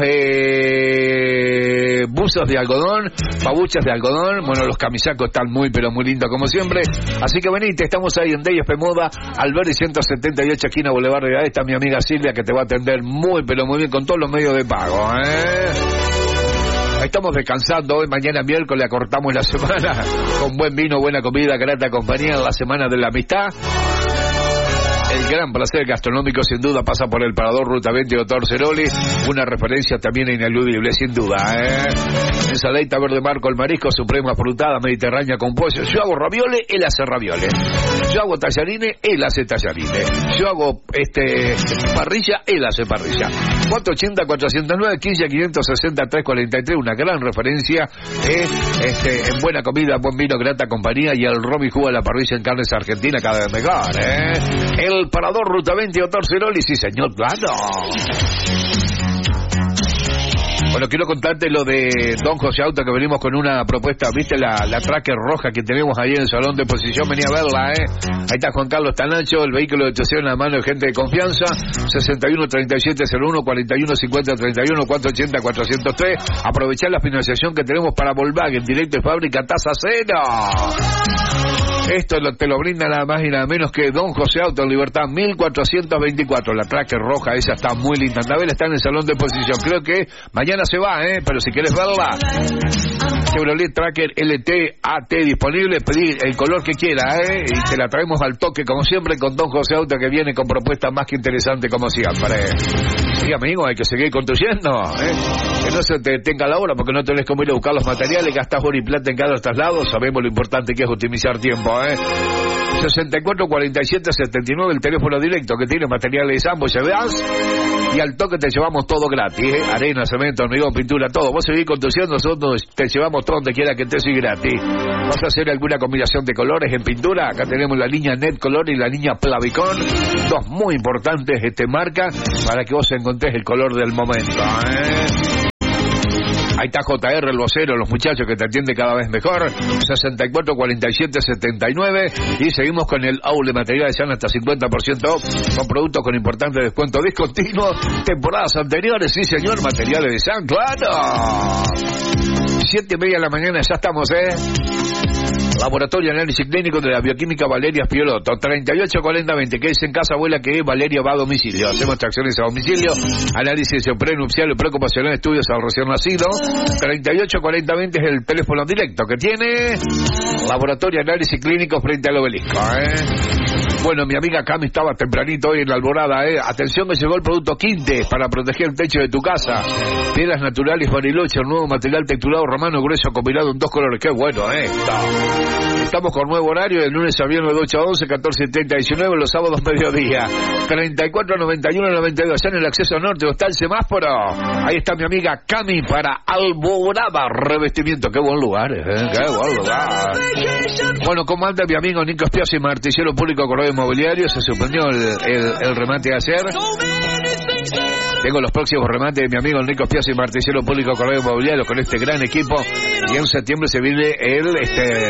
eh, buzos de algodón, babuchas de algodón. Bueno, los camisacos están muy, pero muy lindos como siempre. Así que venite, estamos ahí en D F Moda, Alberdi ciento setenta y ocho, esquina Boulevard de Está mi amiga Silvia, que te va a atender muy, pero muy bien con todos los medios de pago, ¿eh? Estamos descansando hoy, mañana miércoles acortamos la semana con buen vino, buena comida, grata compañía, la semana de la amistad. El gran placer gastronómico sin duda pasa por el Parador Ruta veinte Doctor Ceroli, una referencia también ineludible sin duda, ¿eh? Ensaladita verde mar con marisco, suprema frutada mediterránea con pollo. Yo hago ravioles, él hace ravioles. Yo hago tallarines, él hace tallarines. Yo hago este parrilla, él hace parrilla. cuatro ochenta, cuatrocientos nueve, quince, quinientos sesenta, trescientos cuarenta y tres, una gran referencia, ¿eh? este, en buena comida, buen vino, grata compañía y el rom y jugo de la parrilla en carnes argentina cada vez mejor, ¿eh? El Parador Ruta veinte Doctor Ceroli, sí señor, claro. Bueno, quiero contarte lo de Don José Auto, que venimos con una propuesta, viste la, la tracker roja que tenemos ahí en el salón de exposición, venía a verla, eh. Ahí está Juan Carlos Tanacho, el vehículo de tución en la mano de gente de confianza, sesenta y uno treinta y siete cero uno, cuarenta y uno cincuenta treinta y uno, cuatrocientos ochenta cuatrocientos tres, aprovechar la financiación que tenemos para Volkswagen, directo de fábrica, tasa cero. Esto lo, te lo brinda nada más y nada menos que Don José Auto en Libertad mil cuatrocientos veinticuatro. La tracker roja esa está muy linda. Andabel está en el salón de exposición. Creo que mañana se va, ¿eh? Pero si quieres verla, Chevrolet Tracker L T A T disponible. Pedí el color que quiera, ¿eh? Y te la traemos al toque, como siempre, con Don José Auto, que viene con propuestas más que interesantes, como siempre. Sí, amigo, hay que seguir construyendo, ¿eh? Que no se te tenga la hora, porque no tenés como ir a buscar los materiales, gastás oro y plata en cada traslado. Sabemos lo importante que es optimizar tiempo, ¿eh? sesenta y cuatro cuarenta y siete setenta y nueve, el teléfono directo que tiene materiales ambos, llevas y al toque te llevamos todo gratis, ¿eh? Arena, cemento, hormigón, pintura, todo. Vos seguís conduciendo, nosotros te llevamos todo donde quiera que estés y gratis. ¿Vas a hacer alguna combinación de colores en pintura? Acá tenemos la línea Net Color y la línea Plavicon, dos muy importantes este marca para que vos encontrés el color del momento, ¿eh? Ahí está J R, el vocero, los muchachos que te atienden cada vez mejor. sesenta y cuatro cuarenta y siete setenta y nueve. Y seguimos con el Aule Materiales San hasta cincuenta por ciento off, con productos con importante descuento discontinuo. Temporadas anteriores, sí señor, Materiales de San, claro. Siete y media de la mañana, ya estamos, ¿eh? Laboratorio de Análisis Clínico de la Bioquímica Valeria Piolotto, treinta y ocho cuarenta veinte, que es en casa, abuela, que Valeria va a domicilio. Hacemos extracciones a domicilio, análisis prenupcial y preocupacional, estudios al recién nacido. treinta y ocho cuarenta veinte es el teléfono directo que tiene Laboratorio de Análisis Clínico frente al obelisco, ¿eh? Bueno, mi amiga Cami estaba tempranito hoy en la Alborada, ¿eh? Atención que llegó el producto Quinte para proteger el techo de tu casa. Piedras naturales Bariloche, el nuevo material texturado romano grueso combinado en dos colores. Qué bueno, ¿eh? Estamos con nuevo horario, de lunes a viernes de ocho a once, catorce treinta a diecinueve, los sábados mediodía. treinta y cuatro noventa y uno noventa y dos, allá en el acceso norte, está el semáforo. Ahí está mi amiga Cami para Alborada Revestimiento. Qué buen lugar, ¿eh? Qué buen lugar. Bueno, ¿cómo anda mi amigo Nico Spiazzi, martillero público correo inmobiliario? Se suspendió el, el, el remate de ayer. Tengo los próximos remates de mi amigo Nico Spiazzi, martillero público correo inmobiliario, con este gran equipo. Y en septiembre se viene el este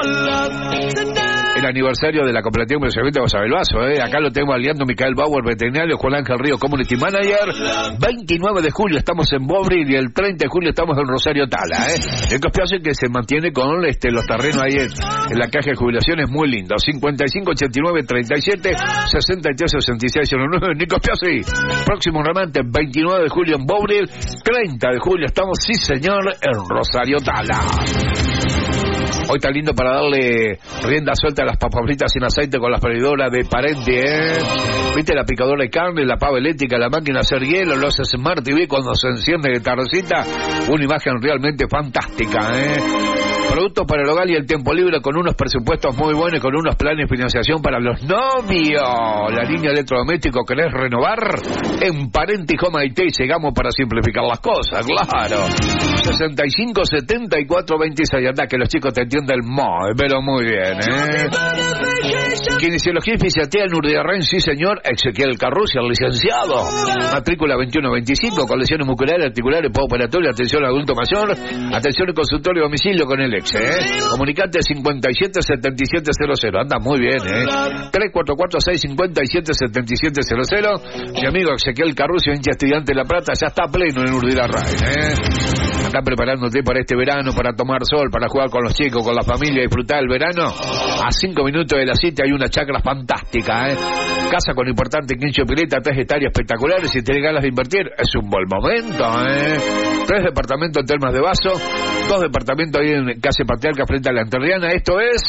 el aniversario de la cooperativa de empresariamiento de Basabelvaso, ¿eh? Acá lo tengo aliando Micael Bauer, veterinario, Juan Ángel Río, Community Manager. veintinueve de julio estamos en Bobril y el treinta de julio estamos en Rosario Tala, ¿eh? Nico Spiazzi, que se mantiene con este los terrenos ahí en, en la caja de jubilaciones, muy lindo. cincuenta y cinco ochenta y nueve treinta y siete sesenta y tres sesenta y seis cero nueve. Nico Spiazzi, próximo remate, veintinueve de julio en Bobril, treinta de julio estamos, sí señor, en Rosario Tala. Hoy está lindo para darle rienda suelta a las papas fritas sin aceite con la freidora de Parenti, ¿eh? ¿Viste la picadora de carne, la pava eléctrica, la máquina de hacer hielo, los Smart T V cuando se enciende de tardecita? Una imagen realmente fantástica, ¿eh? Productos para el hogar y el tiempo libre con unos presupuestos muy buenos y con unos planes de financiación para los novios. La línea electrodoméstico, ¿querés renovar? En Parenti Home I T llegamos para simplificar las cosas, claro. sesenta y cinco setenta y cuatro veintiséis, anda que los chicos te entienden muy, pero muy bien, ¿eh? Kinesiología y fisiatría en Urdiarren, sí señor. Ezequiel Carrucio, el licenciado. Matrícula veintiuno veinticinco, con lesiones musculares, articulares, postoperatoria, atención al adulto mayor, atención al consultorio domicilio con el ex, ¿eh? Comunicante cincuenta y siete setenta y siete cero cero, anda muy bien, ¿eh? tres cuatro cuatro seis cinco siete siete siete cero cero. Mi amigo Ezequiel Carrucio, hincha estudiante de La Plata, ya está pleno en Urdiarren, ¿eh? Acá preparándote para este verano, para tomar sol, para jugar con los chicos, con la familia, disfrutar el verano. A cinco minutos de la cita hay una chacra fantástica, ¿eh? Casa con importante quincho pileta, tres hectáreas espectaculares. Si tienes ganas de invertir, es un buen momento, ¿eh? Tres departamentos en Termas de Vaso, dos departamentos ahí en Calle Patriarca frente a la Enterriana. Esto es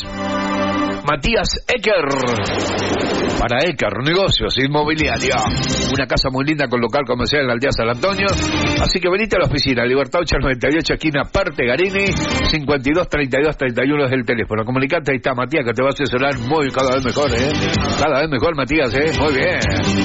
Matías Ecker. Para Ecker, negocios inmobiliarios. Una casa muy linda con local comercial en la aldea San Antonio. Así que venite a la oficina, Libertad ocho noventa y ocho, esquina Parte Garini, cincuenta y dos treinta y dos treinta y uno es el teléfono. Comunicate, ahí está Matías, que te va a asesorar muy, cada vez mejor, ¿eh? Cada vez mejor, Matías, ¿eh? Muy bien.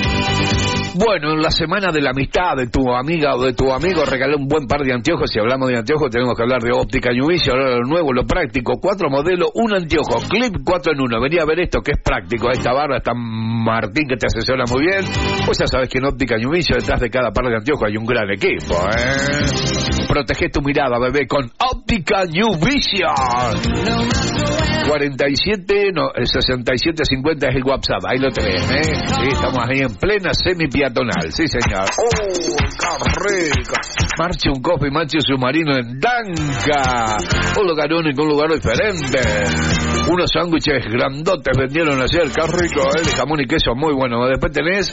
Bueno, en la semana de la amistad de tu amiga o de tu amigo, regalé un buen par de anteojos. Si hablamos de anteojos, tenemos que hablar de óptica New Vision, ahora lo nuevo, lo práctico. Cuatro modelos, un anteojo, clip cuatro en uno. Venía a ver esto, que es práctico. Esta barra está Martín, que te asesora muy bien. Pues ya sabes que en óptica New Vision, detrás de cada par de anteojos hay un gran equipo, ¿eh? Protege tu mirada, bebé, con óptica New Vision. cuarenta y siete, no, el sesenta y siete cincuenta es el WhatsApp, ahí lo tenés, ¿eh? Sí, estamos ahí en plena semi-peatonal, sí señor. ¡Oh, qué rico! Marche un coffee, marche submarino en Danca. Un lugar único, un lugar diferente. Unos sándwiches grandotes vendieron ayer, qué rico, ¿eh? De jamón y queso, muy bueno. Después tenés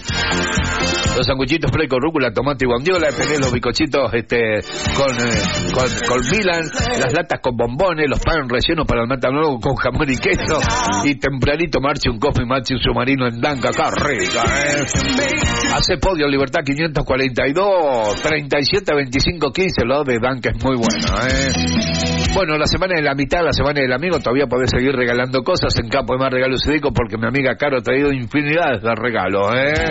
los sanguchitos frescos, rúcula, tomate y guandiola. Tenés los bicochitos este, con, eh, con, con Milan, las latas con bombones, los pan rellenos para el matanuevo con jamón y queso. Y tempranito marche un coffee, marche un submarino en Danca, qué rica, ¿eh? Hace podio, Libertad quinientos cuarenta y dos, treinta y siete veinticinco quince, lo de Danca es muy bueno, ¿eh? Bueno, la semana de la mitad, la semana del amigo, todavía podés seguir regalando cosas en Campo de Mar Regalos Sedeco, porque mi amiga Caro ha traído infinidades de regalos, ¿eh?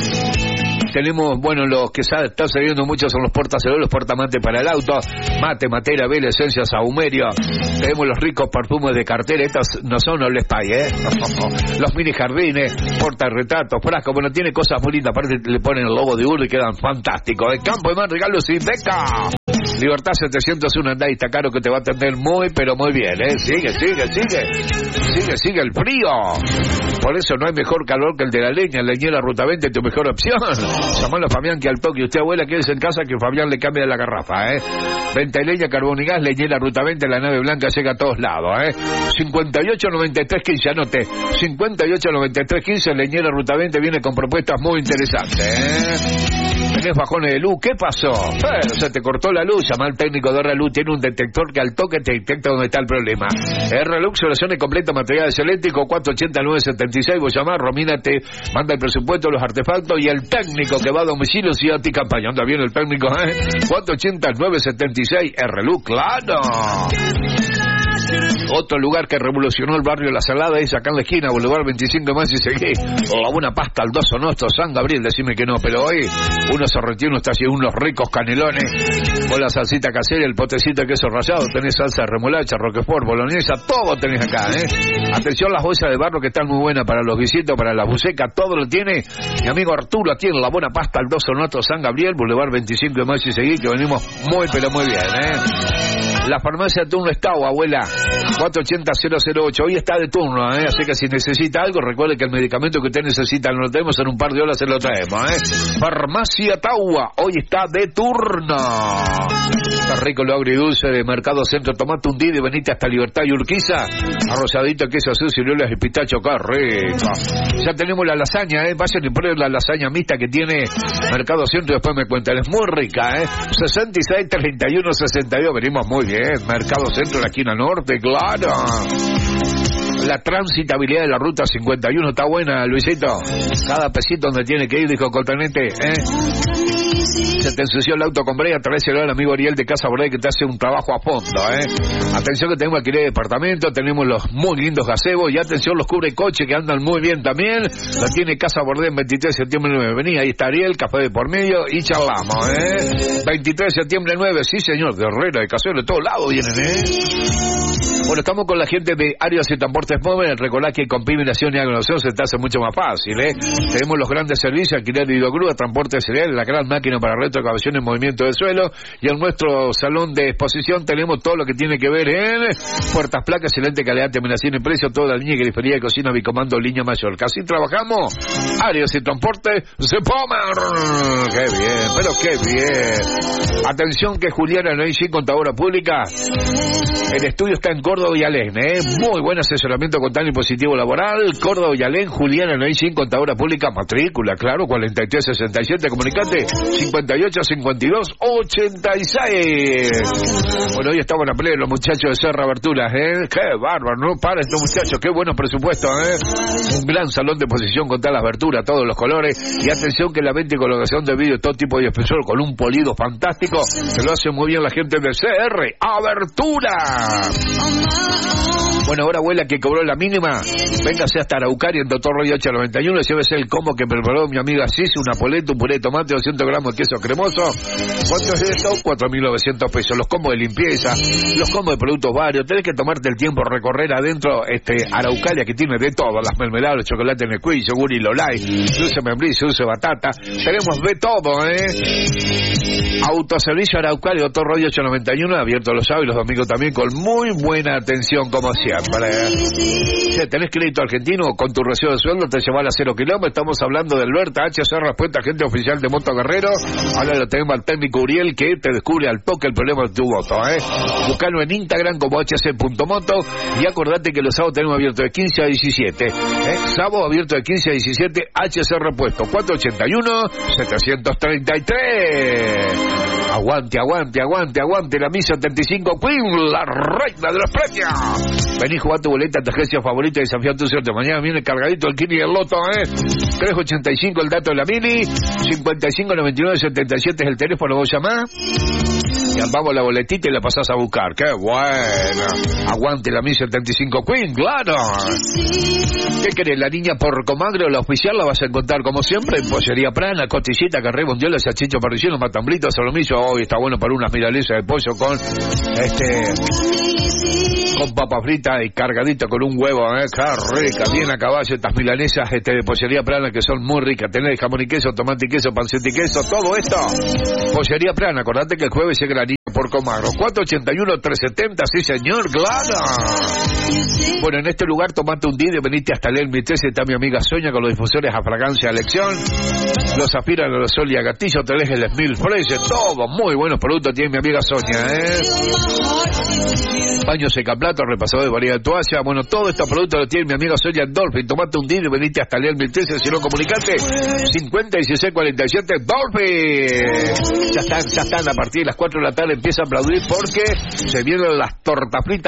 Tenemos, bueno, los que están saliendo mucho son los portacelular, los portamate para el auto, mate, matera, vela, esencias, saumerio. Tenemos los ricos perfumes de cartera, estos no son All Spy, ¿eh? Los mini jardines, portarretratos, frascos, bueno, tiene cosas muy lindas, aparte le ponen el logo de Urdi y quedan fantásticos. De Campo de Mar Regalos Indeca. Libertad setecientos uno, andá, y está Caro, que te va a atender muy, pero muy bien, ¿eh? Sigue, sigue, sigue. Sigue, sigue el frío. Por eso no hay mejor calor que el de la leña. Leñera Ruta veinte, tu mejor opción. Llamalo a Fabián, que al toque. Usted, abuela, quédese en casa, que Fabián le cambia la garrafa, ¿eh? Venta y leña, carbón y gas, leñera Ruta veinte, la nave blanca llega a todos lados, ¿eh? cincuenta y ocho noventa y tres quince, anote. cincuenta y ocho noventa y tres quince, leñera Ruta veinte, viene con propuestas muy interesantes, ¿eh? Tenés bajones de luz, ¿qué pasó? Bueno, se te cortó la luz, llama al técnico de R-Lux, tiene un detector que al toque te detecta dónde está el problema. R-Lux, soluciones completas, materiales eléctricos, cuatro ochenta nueve setenta y seis, vos llamás, Romina te manda el presupuesto, los artefactos y el técnico que va a domicilio, si a ti campaña. Anda bien el técnico, ¿eh? cuatro ochenta nueve setenta y seis, R-Lux, claro. Otro lugar que revolucionó el barrio La Salada es acá en la esquina, Boulevard veinticinco más y seguí. La buena pasta al doso nuestro, San Gabriel, decime que no, pero hoy uno se retiene, uno está haciendo unos ricos canelones con la salsita casera, el potecito de queso rallado, tenés salsa de remolacha, roquefort, boloñesa, todo tenés acá, ¿eh? Atención, las bolsas de barro que están muy buenas para los visitos, para la buceca, todo lo tiene mi amigo Arturo, aquí en la buena pasta al doso nuestro, San Gabriel, Boulevard veinticinco más y seguí, que venimos muy, pero muy bien, ¿eh? La farmacia de turno Estado, abuela, cuatro ochenta cero cero ocho, hoy está de turno, ¿eh? Así que si necesita algo, recuerde que el medicamento que usted necesita lo tenemos, en un par de horas se lo traemos, ¿eh? Farmacia Taua, hoy está de turno. Está rico lo agridulce de Mercado Centro, tomate un día y venite hasta Libertad y Urquiza, arrosadito, queso azul, ciruelas y pistacho, qué rico. Ya tenemos la lasaña, ¿eh? Vayan y prueben la lasaña mixta que tiene Mercado Centro y después me cuentan, es muy rica, ¿eh? sesenta y seis treinta y uno sesenta y dos, venimos muy bien. Mercado Centro, la esquina norte, claro. La transitabilidad de la ruta cincuenta y uno está buena, Luisito. Cada pesito donde tiene que ir, dijo Coltenete, ¿eh? Se te ensució el auto con brea, tráeselo al amigo Ariel de Casa Bordé que te hace un trabajo a fondo, ¿eh? Atención que tenemos alquiler de departamento, tenemos los muy lindos gazebos y atención los cubre coche que andan muy bien también. La tiene Casa Bordé en veintitrés de septiembre nueve. Vení, ahí está Ariel, café de por medio y charlamos, ¿eh? veintitrés de septiembre nueve, sí señor, de Herrera, de Casero, de todos lados vienen, ¿eh? Bueno, estamos con la gente de Áreas y Transportes Móviles. Recordad que con Piminación y Agronación se te hace mucho más fácil, ¿eh? Tenemos los grandes servicios, alquiler de hidrogrúa, transporte de cereales, la gran máquina para retroexcavación en movimiento de suelo. Y en nuestro salón de exposición tenemos todo lo que tiene que ver en puertas, placas, excelente calidad, terminación y precio, toda la línea de grifería de cocina, bicomando, línea mayor. Casi trabajamos. Áreas y Transportes se Pomer. ¡Qué bien! ¡Pero qué bien! Atención que Juliana Noisy, contadora pública. El estudio está en Córdoba y Alén, ¿eh? Muy buen asesoramiento contable y positivo laboral. Córdoba y Alén, Juliana Noisy, contadora pública, matrícula, claro, cuarenta y tres sesenta y siete, comunicate, cincuenta y ocho cincuenta y dos ochenta y seis. Bueno, hoy estaban a pleno los muchachos de Serra Aberturas, ¿eh? Qué bárbaro, no para estos muchachos, qué buenos presupuestos, ¿eh? Un gran salón de exposición con tal abertura, todos los colores. Y atención que la venta y colocación de vídeo, todo tipo de espesor, con un polido fantástico, se lo hace muy bien la gente de C R Abertura. Bueno, ahora abuela que cobró la mínima, véngase hasta Araucaria en Doctor Roy ocho noventa y uno, llévese el combo que preparó mi amiga Cis, una polenta, un puré de tomate, doscientos gramos de queso cremoso. ¿Cuánto es esto? cuatro mil novecientos pesos. Los combos de limpieza, los combos de productos varios. Tenés que tomarte el tiempo recorrer adentro este Araucaria que tiene de todo, las mermeladas, los chocolates Nesquik, yogur y Lolay, dulce membrillo, dulce batata. Tenemos de todo, ¿eh? Autoservicio Araucaria, Doctor Roy ocho noventa y uno, abierto los sábados y los domingos también con muy buena atención como siempre. Si tenés crédito argentino con tu recibo de sueldo te lleva a cero kilómetros. Estamos hablando de Alberta H C, respuesta agente oficial de Moto Guerrero. Ahora lo tenemos al técnico Uriel que te descubre al toque el problema de tu moto, ¿eh? Buscalo en Instagram como h c punto moto y acordate que los sábados tenemos abierto de quince a diecisiete, ¿eh? Sábado abierto de quince a diecisiete, H C Repuesto cuatro ochenta y uno setecientos treinta y tres. Aguante, aguante, aguante, aguante la Mi setenta y cinco Queen, la reina de los precios. Vení, jugá tu boleta, tu agencia favorita y desafía tu suerte. Mañana viene cargadito el Kini y el Loto, ¿eh? tres ochenta y cinco el dato de la Mini, cincuenta y cinco noventa y nueve setenta y siete es el teléfono, vos llamás y armamos la boletita y la pasás a buscar. ¡Qué bueno! Aguante la Mi setenta y cinco Queen, claro. ¿Qué querés? La niña por Comagro, la oficial, la vas a encontrar como siempre en Pollería Prana, costillita, carré, bondiola, salchicho parrillero, matambrito, solomillo. Hoy está bueno para unas milanesas de pollo con este con papa frita y cargadita con un huevo, ¿eh? Qué rica, bien a caballo estas milanesas este, de Pollería Prana que son muy ricas. Tenés jamón y queso, tomate y queso, panceta y queso, todo esto. Pollería Prana, acordate que el jueves llega la niña por Comagro. cuatro ochenta y uno tres setenta, sí señor, claro. Bueno, en este lugar tomate un día y venite hasta el Elmi trece, está mi amiga Sonia con los difusores a fragancia a elección. Los aspiran a los sol y a gatillo, tenés el Smil Fresh, todo muy buenos productos tiene mi amiga Sonia, ¿eh? Baño secaplato, repasador de variedad de toalla. Bueno, todos estos productos los tiene mi amiga Sonia en Dolphin. Tomate un día y venite hasta el Elmi trece, si no comunicate cincuenta dieciséis cuarenta y siete Dolphin. Ya están, ya están, a partir de las cuatro de la tarde empieza a aplaudir porque se vienen las tortas fritas